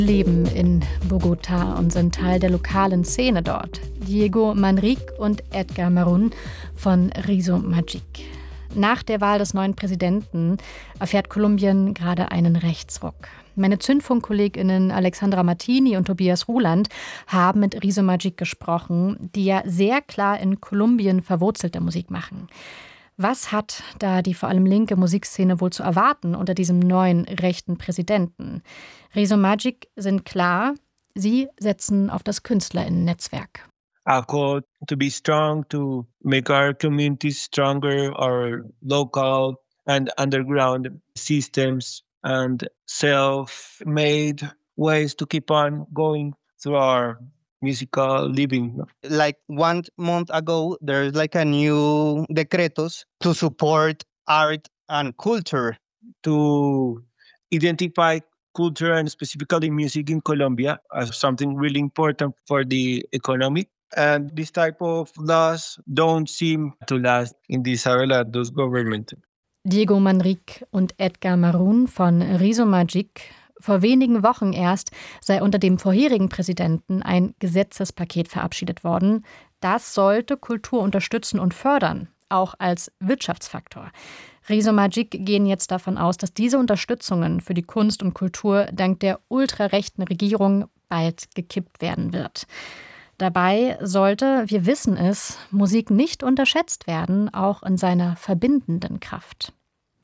leben in Bogotá und sind Teil der lokalen Szene dort. Diego Manrique und Edgar Marún von Riso Magic. Nach der Wahl des neuen Präsidenten erfährt Kolumbien gerade einen Rechtsruck. Meine Zündfunk-KollegInnen Alexandra Martini und Tobias Ruland haben mit Riso Magic gesprochen, die ja sehr klar in Kolumbien verwurzelte Musik machen. Was hat da die vor allem linke Musikszene wohl zu erwarten unter diesem neuen rechten Präsidenten? Riso Magic sind klar, sie setzen auf das KünstlerInnen-Netzwerk. Our call to be strong, to make our communities stronger, our local and underground systems and self-made ways to keep on going through our musical living. Like 1 month ago, there's like a new decretos to support art and culture. To identify culture and specifically music in Colombia as something really important for the economy. And this type of laws don't seem to last in this Abelardo's government. Diego Manrique und Edgar Marún von Riso Magic. Vor wenigen Wochen erst sei unter dem vorherigen Präsidenten ein Gesetzespaket verabschiedet worden. Das sollte Kultur unterstützen und fördern, auch als Wirtschaftsfaktor. Riso Magic gehen jetzt davon aus, dass diese Unterstützungen für die Kunst und Kultur dank der ultrarechten Regierung bald gekippt werden wird. Dabei sollte, wir wissen es, Musik nicht unterschätzt werden, auch in seiner verbindenden Kraft.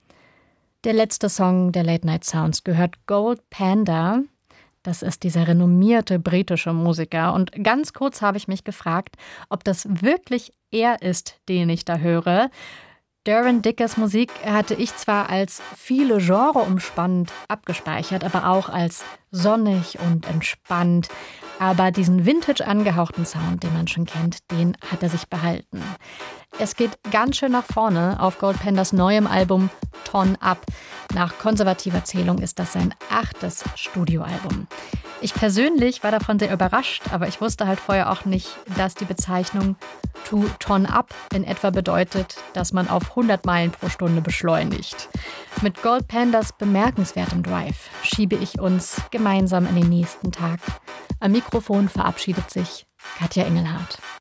Der letzte Song der Late Night Sounds gehört Gold Panda. Das ist dieser renommierte britische Musiker. Und ganz kurz habe ich mich gefragt, ob das wirklich er ist, den ich da höre. Darren Dickers Musik hatte ich zwar als viele Genre umspannend abgespeichert, aber auch als sonnig und entspannt. Aber diesen vintage angehauchten Sound, den man schon kennt, den hat er sich behalten. Es geht ganz schön nach vorne auf Gold Pandas neuem Album Ton Up. Nach konservativer Zählung ist das sein 8. Studioalbum. Ich persönlich war davon sehr überrascht, aber ich wusste halt vorher auch nicht, dass die Bezeichnung To Ton Up in etwa bedeutet, dass man auf 100 Meilen pro Stunde beschleunigt. Mit Gold Pandas bemerkenswertem Drive schiebe ich uns gemeinsam in den nächsten Tag. Am Mikrofon verabschiedet sich Katja Engelhardt.